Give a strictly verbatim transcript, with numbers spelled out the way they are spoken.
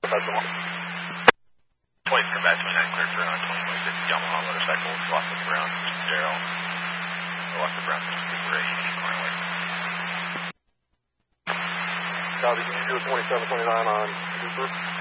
Please come back twenty-nine, clear for on twenty twenty-six Yamaha motorcycle, Lockwood Brown, Daryl. Lockwood Brown, Super eight, Cornway. Copy, can you do a twenty-seven twenty-nine on Cooper?